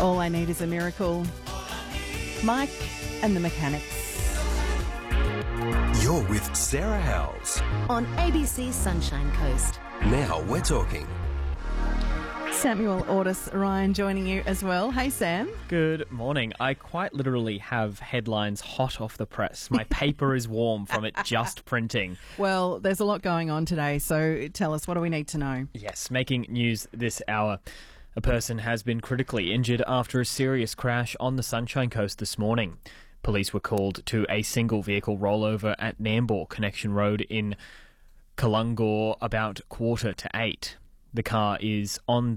All I Need Is a Miracle. Mike and the Mechanics. You're with Sarah Howells. On ABC Sunshine Coast. Now we're talking. Samuel Ortis Ryan joining you as well. Hey, Sam. Good morning. I quite literally have headlines hot off the press. My paper is warm from it just printing. Well, there's a lot going on today, so tell us, what do we need to know? Yes, making news this hour. A person has been critically injured after a serious crash on the Sunshine Coast this morning. Police were called to a single vehicle rollover at Nambour Connection Road in Kulungur about 7:45. The car is on